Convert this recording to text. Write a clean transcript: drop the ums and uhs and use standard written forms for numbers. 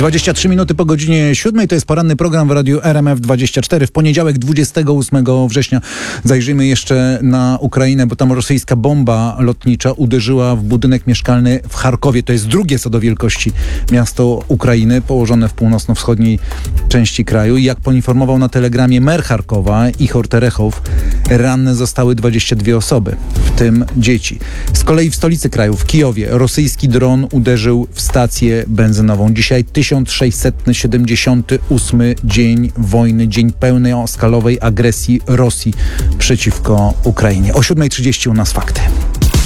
23 minuty po godzinie 7. To jest poranny program w radiu RMF24. W poniedziałek 28 września zajrzyjmy jeszcze na Ukrainę, bo tam rosyjska bomba lotnicza uderzyła w budynek mieszkalny w Charkowie. To jest drugie co do wielkości miasto Ukrainy, położone w północno-wschodniej części kraju. I jak poinformował na telegramie mer Charkowa, Ichor Terechow, ranne zostały 22 osoby, w tym dzieci. Z kolei w stolicy kraju, w Kijowie, rosyjski dron uderzył w stację benzynową. Dzisiaj 1678 dzień wojny, dzień pełnej skalowej agresji Rosji przeciwko Ukrainie. O 7:30 u nas fakty.